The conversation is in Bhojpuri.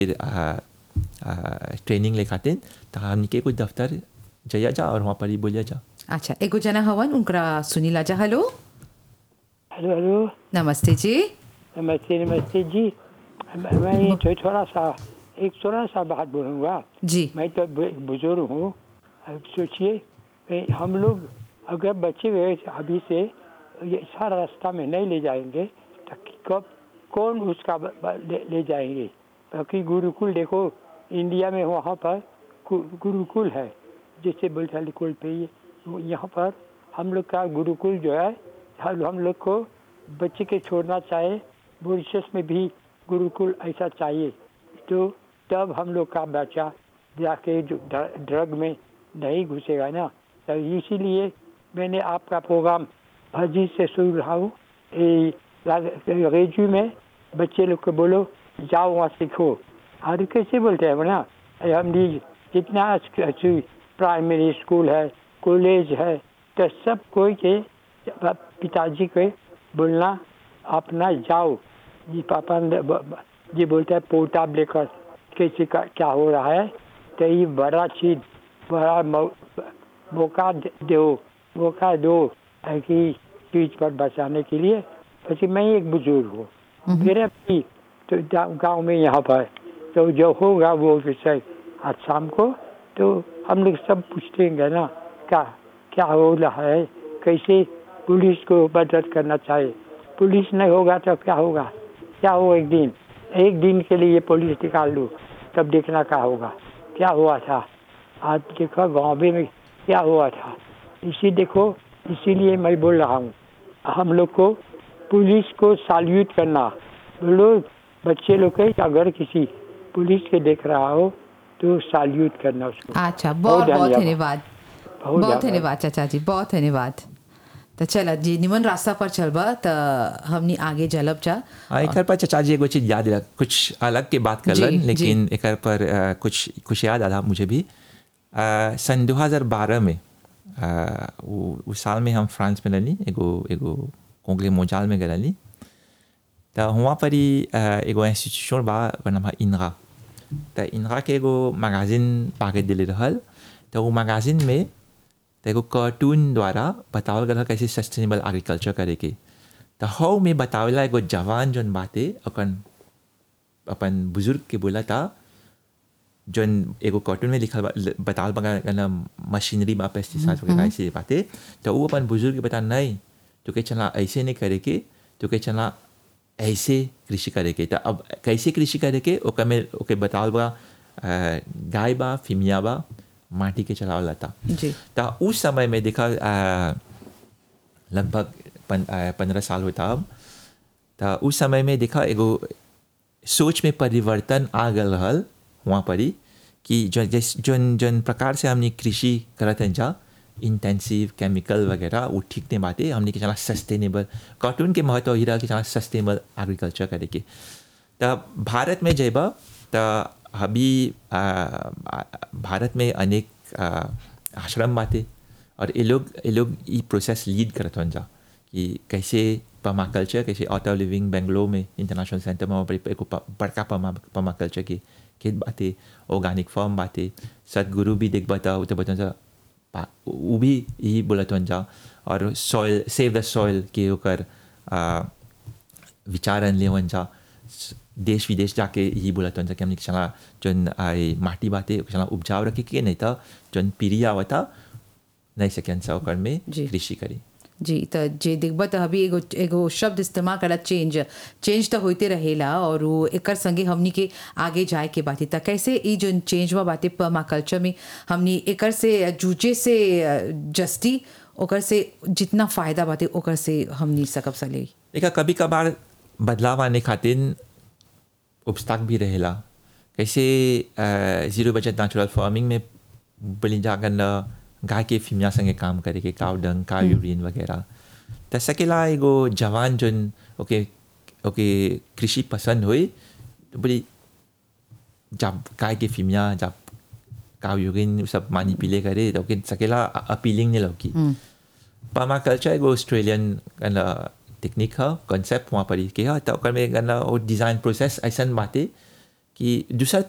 ट्रेनिंग ले खातिर तो हमनी के कुछ दफ्तर जया जा और वहाँ पर ही बोलिया जा। अच्छा एगो जना हवन उनकरा सुनीला जा। हेलो हेलो हेलो नमस्ते जी। नमस्ते नमस्ते जी। मैं थोड़ा सा बात बोलूँगा जी मैं तो बुजुर्ग हूँ। अब सोचिए हम लोग अगर बच्चे हुए अभी से ये सारा रास्ता में नहीं ले जाएंगे तो कब कौन उसका ले जाएंगे। क्योंकि गुरुकुल देखो इंडिया में वहाँ पर गुरुकुल है जैसे बुलथालीकुल पे यहाँ पर हम लोग का गुरुकुल जो है हम लोग को बच्चे के छोड़ना चाहिए। मॉरिशस में भी गुरुकुल ऐसा चाहिए तो तब हम लोग का बच्चा जाके जो ड्रग में नहीं घुसेगा ना। तो इसीलिए मैंने आपका प्रोग्राम फर्जी से सुन रहा हूँ। रेडियो में बच्चे लोग को बोलो जाओ वहाँ सीखो। और कैसे बोलते हैं ना हम जितना प्राइमरी स्कूल है कॉलेज है तो सब कोई के पिताजी के बोलना अपना जाओ जी पापा जी बोलते हैं पोटाब लेकर कैसे क्या हो रहा है। तो ये बड़ा चीज बड़ा मौका दो ऐसी चीज पर बचाने के लिए। वैसे मैं एक बुजुर्ग हूँ मेरे भी तो गांव में यहाँ पर तो जो होगा वो विषय आज शाम को तो हम लोग सब पूछेंगे ना क्या हो रहा है कैसे पुलिस को मदद करना चाहिए। पुलिस नहीं होगा तो क्या होगा क्या हो एक दिन के लिए पुलिस निकाल लो तब देखना क्या होगा। क्या हुआ था आज देखो गाँव में क्या हुआ था इसीलिए मैं बोल रहा हूँ हम लोग को पुलिस को सैल्यूट करना। बोलो बच्चे लोग के अगर किसी पुलिस के देख रहा हो तो सैल्यूट करना उसको। अच्छा बहुत बहुत धन्यवाद बहुत धन्यवाद चाचा जी बहुत धन्यवाद। तो चला जी निमन रास्ता पर चलबा तो हमनी आगे चलब जा। एक पर चाचा जी एगो चीज याद रख कुछ अलग के बात कर लेकिन एक पर कुछ याद आया मुझे भी। सन 2012 में उस साल में हम फ्रांस में रहनी एगो कोंगले मोजाल में गए तो वहाँ पर ही एगो इंस्टीट्यूशन बा नाम है इनरा। तो इनरा के एगो मैगजीन पाके दिले रहल तो वो मैगजीन में तो एगो कार्टून द्वारा बतावल गया कैसे सस्टेनेबल एग्रीकल्चर करे के। तो हाउ में बतावला एगो जवान जौन बाते अपन बुजुर्ग के बोला था जौन एगो कार्टून में लिखल बतावल बगा मशीनरी बा पेस्टिसाइड वगैरह ऐसे बातें। तो वो अपन बुजुर्ग के बता नहीं तो के चला ऐसे नहीं करे के तो के चला ऐसे कृषि करे के। तो अब कैसे कृषि करे के ओके बतावल बा गाय बा फिमिया बा माटी के चलावला था। तो उस समय में देखा लगभग 15 साल होता अब। तो उस समय में देखा एगो सोच में परिवर्तन आ गल रहल वहाँ पर ही कि जौन प्रकार से हमने कृषि करते हैं जा इंटेंसिव केमिकल वगैरह वो ठीक नहीं बातें हमने के चला सस्टेनेबल कार्टून के महत्व ही रहा कि चला सस्टेनेबल एग्रीकल्चर करे के। तो भारत में जेबा तो अभी भारत में अनेक आश्रम बातें और ये लोग ये प्रोसेस लीड करते हैं जा कि कैसे पर्माकल्चर कैसे ऑटो लिविंग बेंगलोर में इंटरनेशनल सेंटर में एक बड़का पर्माकल्चर की खेत बातें ऑर्गेनिक फार्म बातें सदगुरु भी देख बताओ तो बता वो भी यही बोला तो जा और सॉइल सेव द सॉइल के ओकर विचारन ले जा देश विदेश जाके यही बोला तो कि हमने चला जौन आई माटी बातें चला उपजाव रखे के नहीं था जौन पीढ़ी आवता नहीं सकें सा ओकर में कृषि करी जी। तो जे देखबा तो अभी एगो शब्द इस्तेमाल करा चेंज तो होते रहेला और वो एकर संगे हमनी के आगे जाए के बात था कैसे ये जो चेंज हुआ बातें पर्माकल्चर में हमनी एकर से जूझे से जस्ती ओकर से जितना फ़ायदा बातें ओकर से हमनी सकब सले। देखा कभी कभार बदलाव आने खातिर उपस्ताक भी रहेला कैसे जीरो बजट नेचुरल फार्मिंग में बलि जागन गाय के फिमिया संगे काम करे के काव डंग काव यूरिन वगैरह। तो सकेला एगो जवान जन ओके कृषि पसंद हुई तो बोली जब गाय के फिमिया जब काव यूरिन सब मानी पीले करे तो सकेला अपीलिंग नहीं लौकी। पर्माकल्चर एगो ऑस्ट्रेलियन टेक्निक है कॉन्सेप्ट वहाँ पर के है तो में वो डिज़ाइन प्रोसेस ऐसा बातें कि दूसरा